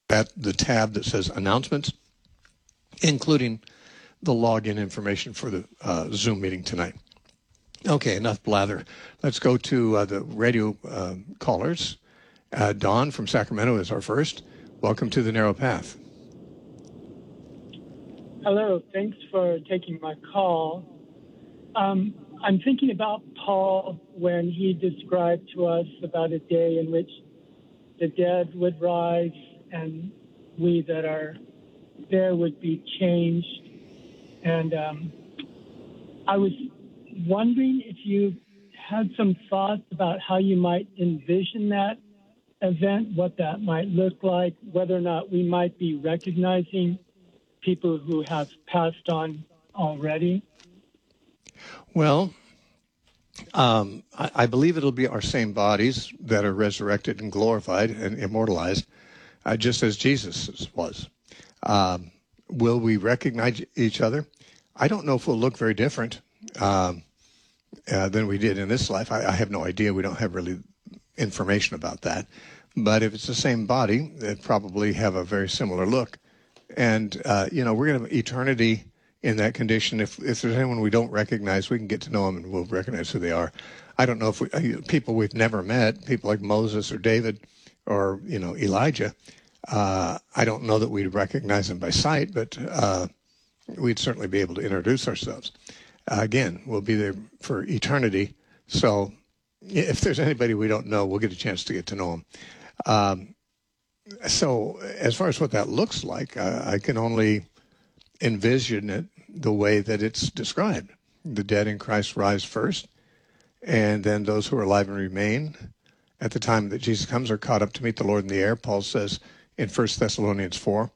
at the tab that says Announcements, including the login information for the Zoom meeting tonight. Okay, enough blather. Let's go to the radio callers. Don from Sacramento is our first. Welcome to the Narrow Path. Hello, thanks for taking my call. I'm thinking about Paul when he described to us about a day in which the dead would rise and we that are there would be changed. And I was wondering if you had some thoughts about how you might envision that event, what that might look like, whether or not we might be recognizing people who have passed on already. Well, I believe it'll be our same bodies that are resurrected and glorified and immortalized, just as Jesus was. Will we recognize each other? I don't know if we'll look very different than we did in this life. I have no idea. We don't have really information about that. But if it's the same body, it probably have a very similar look. And, we're going to have eternity in that condition. If there's anyone we don't recognize, we can get to know them and we'll recognize who they are. I don't know if people we've never met, people like Moses or David or, Elijah, I don't know that we'd recognize them by sight, but we'd certainly be able to introduce ourselves. Again, we'll be there for eternity. So if there's anybody we don't know, we'll get a chance to get to know them. So as far as what that looks like, I can only envision it the way that it's described. The dead in Christ rise first, and then those who are alive and remain at the time that Jesus comes are caught up to meet the Lord in the air. Paul says in 1 Thessalonians 4,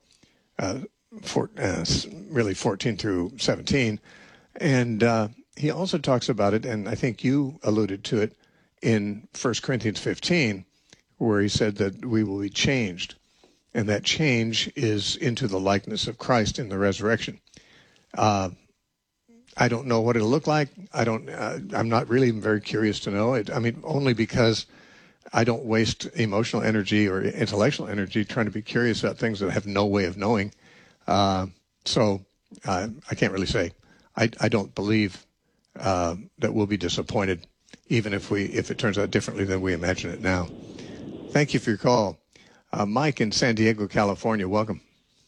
really 14 through 17. And he also talks about it, and I think you alluded to it, in 1 Corinthians 15, where he said that we will be changed. And that change is into the likeness of Christ in the resurrection. I don't know what it'll look like. I'm not really very curious to know. Only because I don't waste emotional energy or intellectual energy trying to be curious about things that I have no way of knowing. So I can't really say. I don't believe that we'll be disappointed, even if it turns out differently than we imagine it now. Thank you for your call. Mike in San Diego, California, welcome.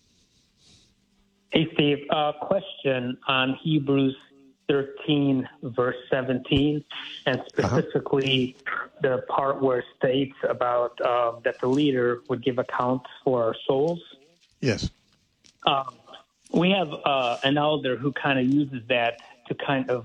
Hey, Steve. Question on Hebrews 13, verse 17, and specifically the part where it states about that the leader would give account for our souls. Yes. We have an elder who kind of uses that to kind of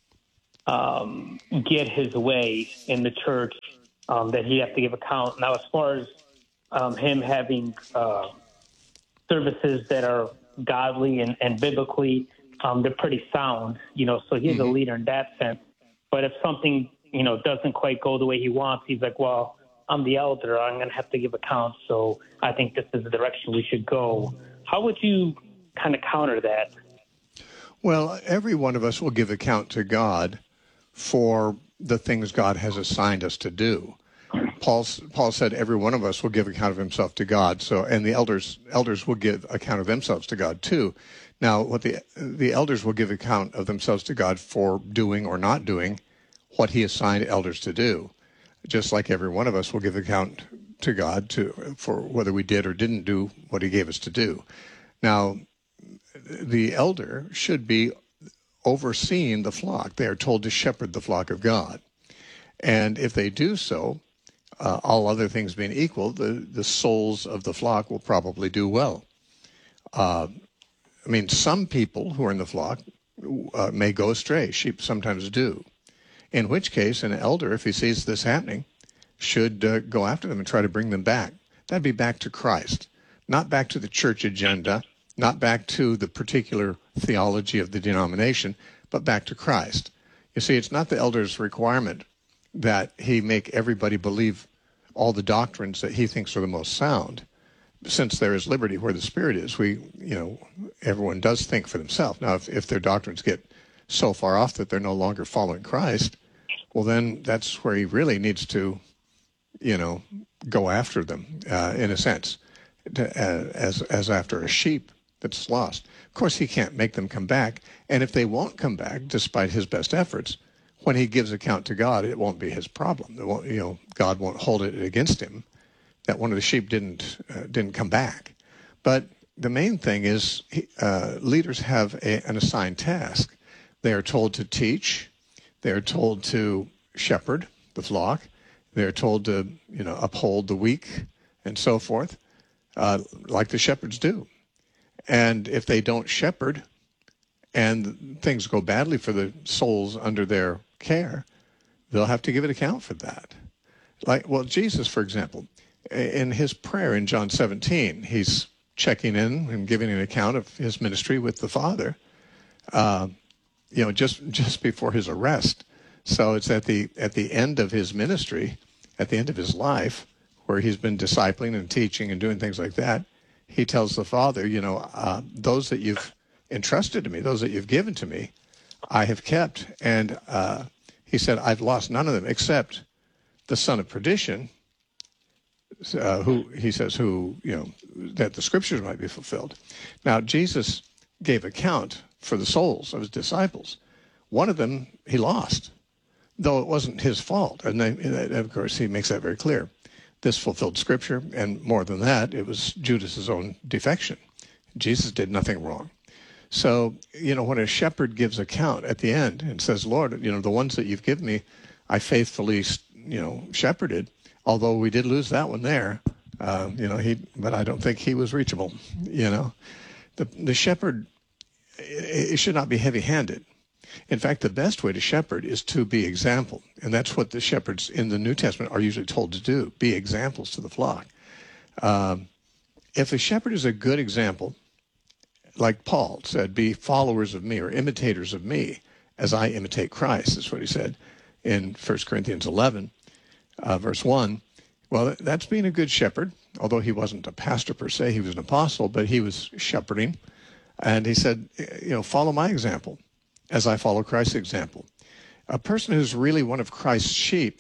get his way in the church, that he has to give account. Now, as far as him having services that are godly and biblically, they're pretty sound, so he's a leader in that sense. But if something, doesn't quite go the way he wants, he's like, well, I'm the elder, I'm going to have to give account, so I think this is the direction we should go. How would you kind of counter that? Well, every one of us will give account to God for the things God has assigned us to do. Paul said every one of us will give account of himself to God. So, and the elders will give account of themselves to God too. Now, what the elders will give account of themselves to God for doing or not doing what he assigned elders to do. Just like every one of us will give account to God for whether we did or didn't do what he gave us to do. Now, the elder should be overseeing the flock. They are told to shepherd the flock of God. And if they do so, all other things being equal, the souls of the flock will probably do well. Some people who are in the flock may go astray. Sheep sometimes do. In which case, an elder, if he sees this happening, should go after them and try to bring them back. That'd be back to Christ, not back to the church agenda, not back to the particular theology of the denomination, but back to Christ. You see, it's not the elder's requirement that he make everybody believe all the doctrines that he thinks are the most sound. Since there is liberty where the Spirit is, everyone does think for themselves. Now, if their doctrines get so far off that they're no longer following Christ, well, then that's where he really needs to, go after them, in a sense. as after a sheep that's lost. Of course, he can't make them come back. And if they won't come back, despite his best efforts, when he gives account to God, it won't be his problem. It won't, God won't hold it against him that one of the sheep didn't come back. But the main thing is leaders have an assigned task. They are told to teach. They are told to shepherd the flock. They are told to uphold the weak and so forth, like the shepherds do. And if they don't shepherd and things go badly for the souls under their care, they'll have to give an account for that. Jesus, for example, in his prayer in John 17, he's checking in and giving an account of his ministry with the Father, just before his arrest. So it's at the end of his ministry, at the end of his life, where he's been discipling and teaching and doing things like that. He tells the Father, those that you've entrusted to me, those that you've given to me, I have kept. And he said, I've lost none of them except the son of perdition, that the scriptures might be fulfilled. Now, Jesus gave account for the souls of his disciples. One of them he lost, though it wasn't his fault. And of course, he makes that very clear. This fulfilled scripture, and more than that, it was Judas's own defection. Jesus did nothing wrong. So, when a shepherd gives account at the end and says, Lord, the ones that you've given me, I faithfully, shepherded, although we did lose that one there, but I don't think he was reachable. The shepherd, it should not be heavy-handed. In fact, the best way to shepherd is to be example. And that's what the shepherds in the New Testament are usually told to do, be examples to the flock. If a shepherd is a good example, like Paul said, be followers of me or imitators of me as I imitate Christ, is what he said in 1 Corinthians 11, verse 1. Well, that's being a good shepherd, although he wasn't a pastor per se, he was an apostle, but he was shepherding. And he said, follow my example as I follow Christ's example. A person who's really one of Christ's sheep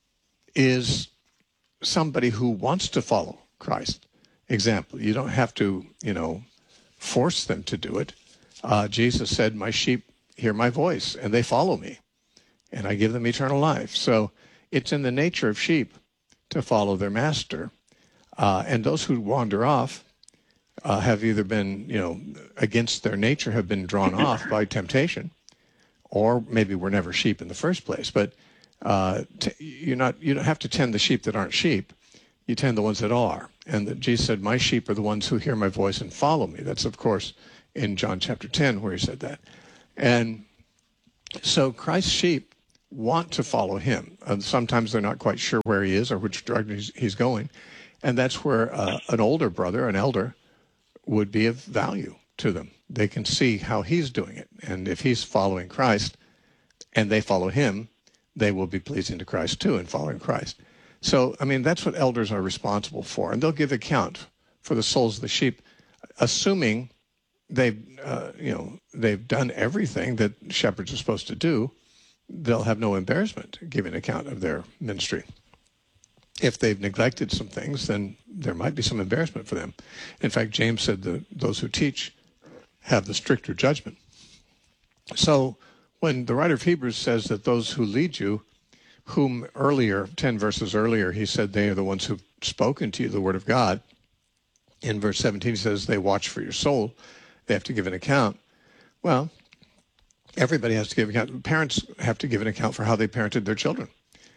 is somebody who wants to follow Christ's example. You don't have to, force them to do it. Jesus said, my sheep hear my voice and they follow me and I give them eternal life. So it's in the nature of sheep to follow their master. And those who wander off have either been, against their nature, have been drawn off by temptation, or maybe were never sheep in the first place. But you don't have to tend the sheep that aren't sheep. You tend the ones that are. And Jesus said, my sheep are the ones who hear my voice and follow me. That's, of course, in John chapter 10 where he said that. And so Christ's sheep want to follow him. Sometimes they're not quite sure where he is or which direction he's going. And that's where an older brother, an elder, would be of value to them. They can see how he's doing it. And if he's following Christ and they follow him, they will be pleasing to Christ too in following Christ. So, that's what elders are responsible for. And they'll give account for the souls of the sheep, assuming they've done everything that shepherds are supposed to do. They'll have no embarrassment giving account of their ministry. If they've neglected some things, then there might be some embarrassment for them. In fact, James said that those who teach have the stricter judgment. So when the writer of Hebrews says that those who lead you, whom earlier, 10 verses earlier, he said they are the ones who've spoken to you the word of God. In verse 17, he says they watch for your soul. They have to give an account. Well, everybody has to give account. Parents have to give an account for how they parented their children.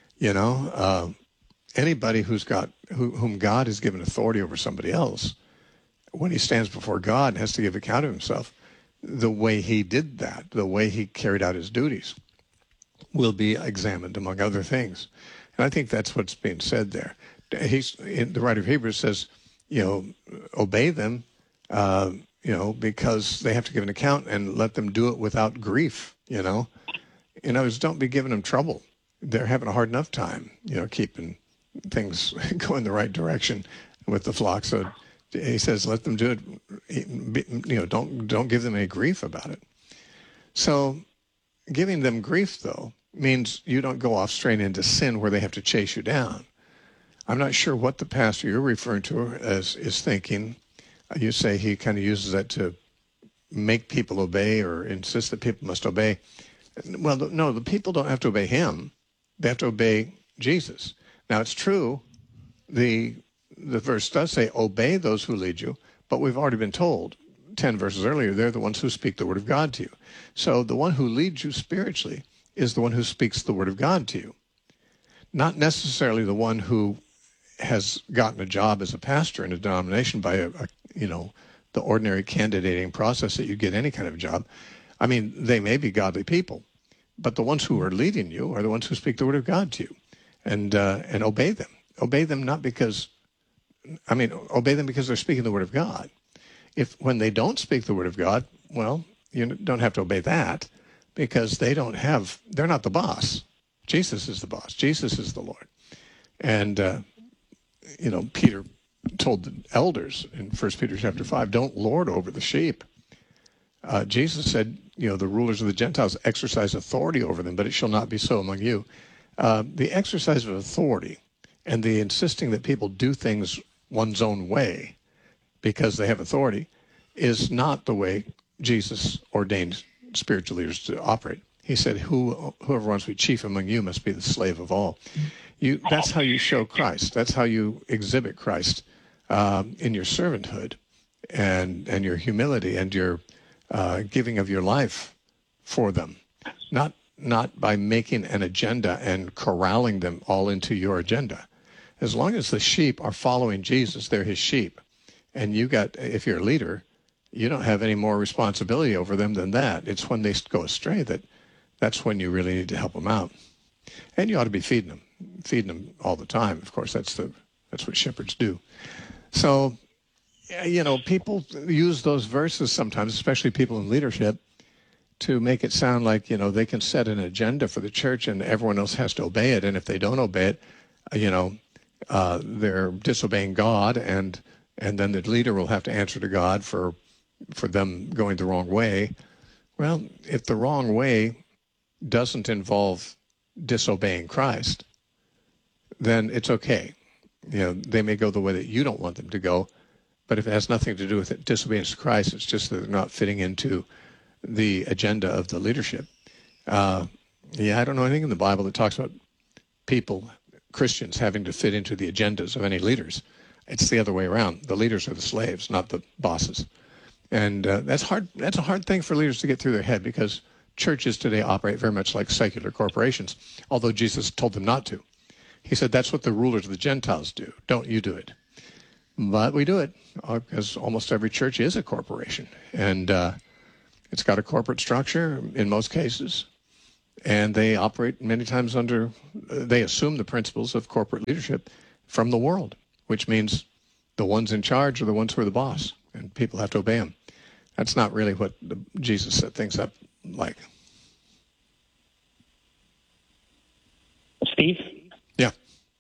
Anybody whom God has given authority over somebody else, when he stands before God and has to give account of himself, the way he did that, the way he carried out his duties, will be examined, among other things. And I think that's what's being said there. The writer of Hebrews says, obey them, because they have to give an account, and let them do it without grief, In other words, don't be giving them trouble. They're having a hard enough time, keeping things going the right direction with the flock. So he says, let them do it, don't give them any grief about it. So giving them grief, though, means you don't go off straight into sin where they have to chase you down. I'm not sure what the pastor you're referring to is thinking. You say he kind of uses that to make people obey or insist that people must obey. Well, no, the people don't have to obey him. They have to obey Jesus. Now, it's true, the verse does say, obey those who lead you, but we've already been told 10 verses earlier, they're the ones who speak the word of God to you. So the one who leads you spiritually is the one who speaks the word of God to you, not necessarily the one who has gotten a job as a pastor in a denomination by the ordinary candidating process that you get any kind of job. I mean, they may be godly people, but the ones who are leading you are the ones who speak the word of God to you, and obey them. Obey them obey them because they're speaking the word of God. When they don't speak the word of God, well, you don't have to obey that because they're not the boss. Jesus is the boss. Jesus is the Lord. And, Peter told the elders in 1 Peter chapter 5, don't lord over the sheep. Jesus said, the rulers of the Gentiles exercise authority over them, but it shall not be so among you. The exercise of authority and the insisting that people do things one's own way because they have authority is not the way Jesus ordained spiritual leaders to operate. He said, whoever wants to be chief among you must be the slave of all. That's how you show Christ. That's how you exhibit Christ in your servanthood and your humility and your giving of your life for them. Not by making an agenda and corralling them all into your agenda. As long as the sheep are following Jesus, they're his sheep. And if you're a leader, you don't have any more responsibility over them than that. It's when they go astray that's when you really need to help them out. And you ought to be feeding them all the time. Of course, that's what shepherds do. So, people use those verses sometimes, especially people in leadership, to make it sound like, they can set an agenda for the church and everyone else has to obey it. And if they don't obey it, they're disobeying God, and then the leader will have to answer to God for them going the wrong way. Well, if the wrong way doesn't involve disobeying Christ, then it's okay. They may go the way that you don't want them to go, but if it has nothing to do with disobedience to Christ, it's just that they're not fitting into the agenda of the leadership. I don't know anything in the Bible that talks about Christians having to fit into the agendas of any leaders. It's the other way around. The leaders are the slaves, not the bosses. And that's hard. That's a hard thing for leaders to get through their head because churches today operate very much like secular corporations, although Jesus told them not to. He said, that's what the rulers of the Gentiles do. Don't you do it. But we do it because almost every church is a corporation. And it's got a corporate structure in most cases. And they operate many times they assume the principles of corporate leadership from the world, which means the ones in charge are the ones who are the boss, and people have to obey them. That's not really what Jesus set things up like. Steve? Yeah.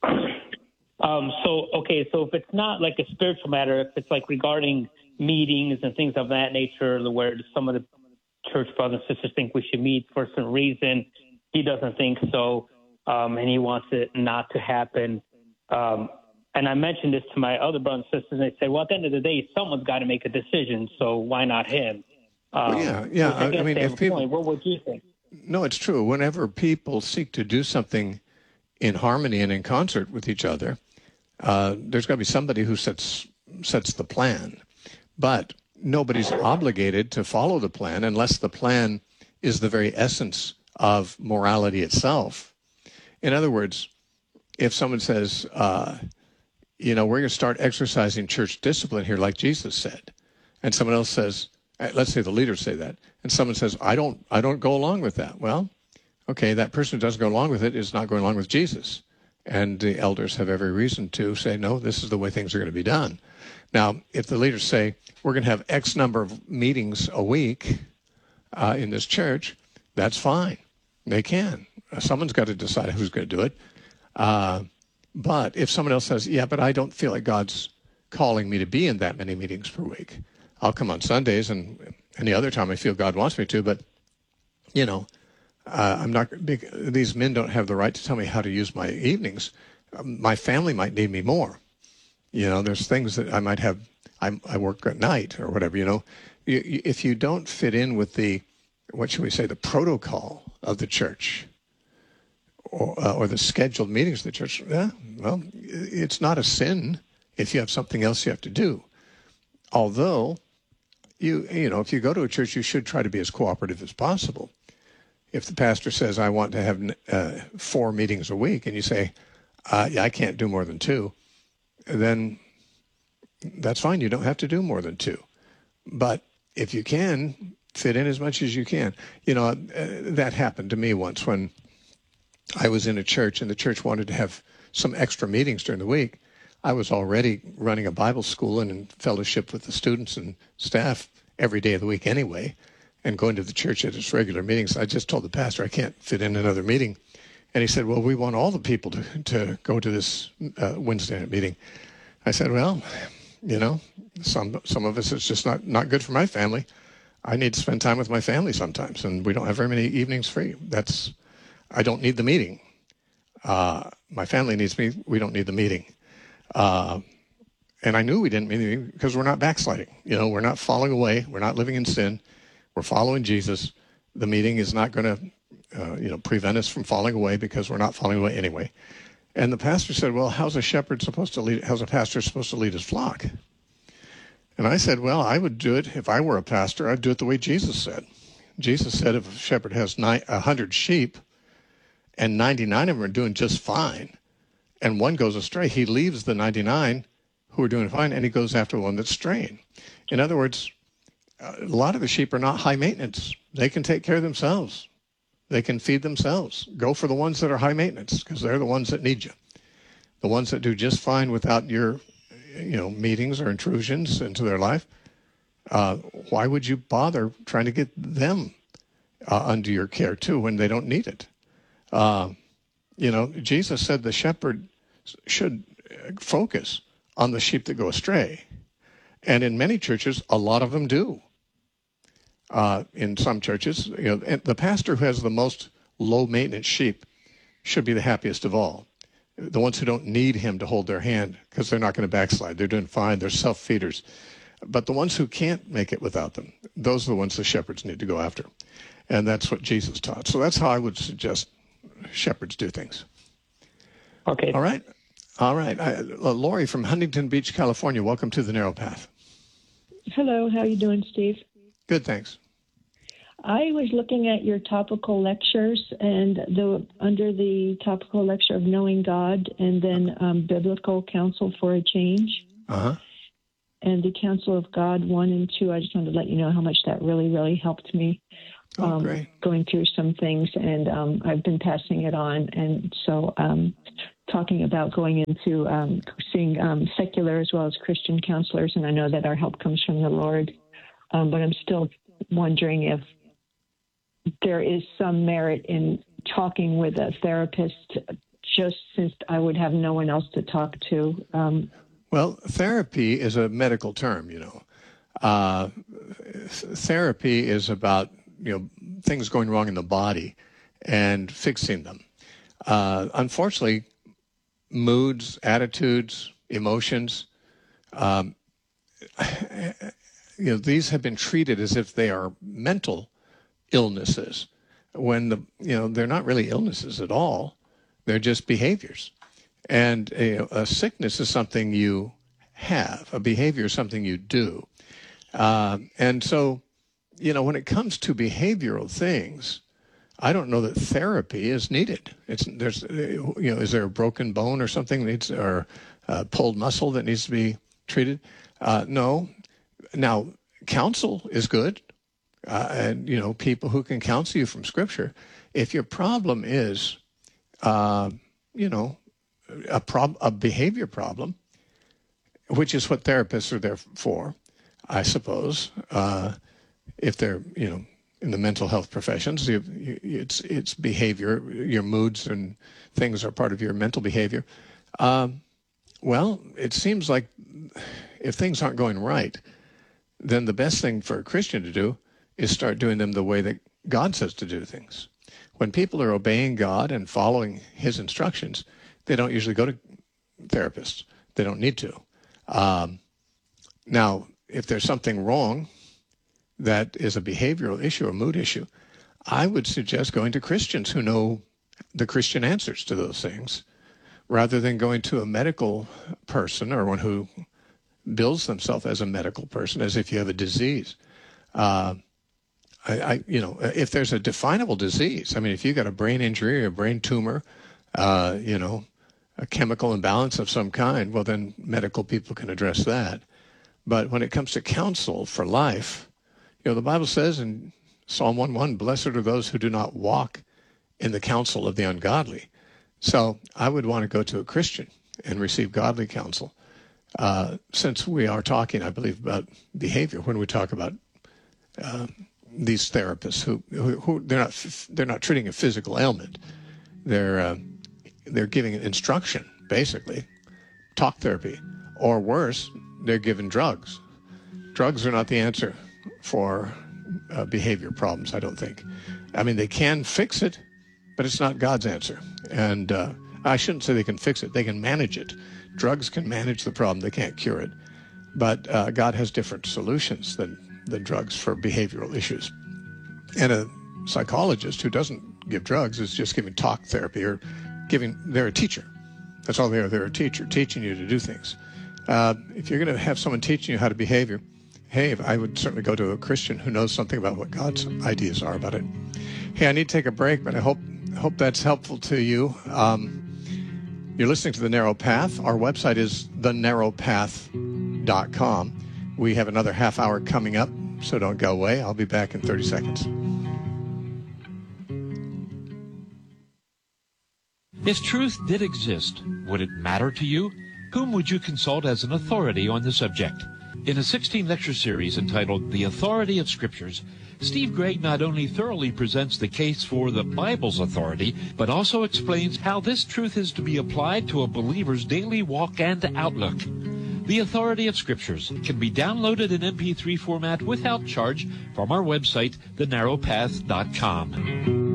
So if it's not like a spiritual matter, if it's like regarding meetings and things of that nature, where some of the church brothers and sisters think we should meet for some reason, he doesn't think so, and he wants it not to happen. And I mentioned this to my other brothers and sisters, and they say, well, at the end of the day, someone's got to make a decision, so why not him? I mean, if people... What would you think? No, it's true. Whenever people seek to do something in harmony and in concert with each other, there's got to be somebody who sets the plan. But nobody's obligated to follow the plan unless the plan is the very essence of morality itself. In other words, if someone says, we're going to start exercising church discipline here like Jesus said, and someone else says, let's say the leaders say that, and someone says, I don't go along with that. Well, okay, that person who doesn't go along with it is not going along with Jesus. And the elders have every reason to say, no, this is the way things are going to be done. Now, if the leaders say, we're going to have X number of meetings a week in this church, that's fine. They can. Someone's got to decide who's going to do it. But if someone else says, yeah, but I don't feel like God's calling me to be in that many meetings per week. I'll come on Sundays and any other time I feel God wants me to, but, I'm not big. These men don't have the right to tell me how to use my evenings. My family might need me more. There's things that I might have. I work at night or whatever. If you don't fit in with what should we say, the protocol of the church, or the scheduled meetings of the church, well, it's not a sin if you have something else you have to do. Although, if you go to a church, you should try to be as cooperative as possible. If the pastor says, I want to have 4 meetings a week, and you say, yeah, I can't do more than 2, then that's fine. You don't have to do more than 2. But if you can, fit in as much as you can. That happened to me once when I was in a church and the church wanted to have some extra meetings during the week. I was already running a Bible school and in fellowship with the students and staff every day of the week anyway, and going to the church at its regular meetings. I just told the pastor I can't fit in another meeting. And he said, well, we want all the people to go to this Wednesday night meeting. I said, well, some of us, it's just not good for my family. I need to spend time with my family sometimes, and we don't have very many evenings free. I don't need the meeting. My family needs me. We don't need the meeting. And I knew we didn't need the meeting because we're not backsliding. We're not falling away. We're not living in sin. We're following Jesus. The meeting is not going to, prevent us from falling away because we're not falling away anyway. And the pastor said, well, how's a pastor supposed to lead his flock? And I said, well, I would do it if I were a pastor. I'd do it the way Jesus said. Jesus said if a shepherd has 100 sheep and 99 of them are doing just fine, and one goes astray, he leaves the 99 who are doing fine, and he goes after one that's straying. In other words, a lot of the sheep are not high maintenance. They can take care of themselves. They can feed themselves. Go for the ones that are high maintenance because they're the ones that need you. The ones that do just fine without your meetings or intrusions into their life, why would you bother trying to get them under your care too when they don't need it? Jesus said the shepherd should focus on the sheep that go astray. And in many churches, a lot of them do. In some churches, the pastor who has the most low-maintenance sheep should be the happiest of all. The ones who don't need him to hold their hand because they're not going to backslide. They're doing fine. They're self-feeders. But the ones who can't make it without them, those are the ones the shepherds need to go after. And that's what Jesus taught. So that's how I would suggest shepherds do things. Okay. All right. Lori from Huntington Beach, California. Welcome to the Narrow Path. Hello. How are you doing, Steve? Good, thanks. I was looking at your topical lectures, and under the topical lecture of Knowing God, and then Biblical Counsel for a Change, and the Counsel of God 1 and 2. I just wanted to let you know how much that really, really helped me going through some things, and I've been passing it on. And so talking about going into seeing secular as well as Christian counselors, and I know that our help comes from the Lord, but I'm still wondering if there is some merit in talking with a therapist, just since I would have no one else to talk to. Well, therapy is a medical term, Therapy is about, things going wrong in the body and fixing them. Unfortunately, moods, attitudes, emotions, these have been treated as if they are mental illnesses, when they're not really illnesses at all. They're just behaviors. And a sickness is something you have. A behavior is something you do. And so, when it comes to behavioral things, I don't know that therapy is needed. Is there a broken bone or something or a pulled muscle that needs to be treated? No. Now, counsel is good. And, people who can counsel you from Scripture. If your problem is, a behavior problem, which is what therapists are there for, I suppose, if they're, in the mental health professions, it's behavior, your moods and things are part of your mental behavior. Well, it seems like if things aren't going right, then the best thing for a Christian to do is start doing them the way that God says to do things. When people are obeying God and following his instructions, they don't usually go to therapists. They don't need to. Now, if there's something wrong that is a behavioral issue or mood issue, I would suggest going to Christians who know the Christian answers to those things, rather than going to a medical person or one who bills themselves as a medical person, as if you have a disease. If there's a definable disease, I mean, if you got a brain injury or a brain tumor, a chemical imbalance of some kind, well, then medical people can address that. But when it comes to counsel for life, the Bible says in Psalm 1:1, blessed are those who do not walk in the counsel of the ungodly. So I would want to go to a Christian and receive godly counsel. Since we are talking, I believe, about behavior when we talk about these therapists who they're not treating a physical ailment. They're giving instruction, basically, talk therapy, or worse, they're given drugs. Drugs are not the answer for behavior problems, I don't think. I mean, they can fix it, but it's not God's answer. And I shouldn't say they can fix it. They can manage it. Drugs can manage the problem. They can't cure it. But God has different solutions than drugs for behavioral issues. And a psychologist who doesn't give drugs is just giving talk therapy or they're a teacher. That's all they are. They're a teacher, teaching you to do things. If you're going to have someone teaching you how to behave, hey, I would certainly go to a Christian who knows something about what God's ideas are about it. Hey, I need to take a break, but I hope that's helpful to you. You're listening to The Narrow Path. Our website is thenarrowpath.com. We have another half hour coming up, so don't go away. I'll be back in 30 seconds. If truth did exist, would it matter to you? Whom would you consult as an authority on the subject? In a 16-lecture series entitled The Authority of Scriptures, Steve Gregg not only thoroughly presents the case for the Bible's authority, but also explains how this truth is to be applied to a believer's daily walk and outlook. The Authority of Scriptures can be downloaded in MP3 format without charge from our website, thenarrowpath.com.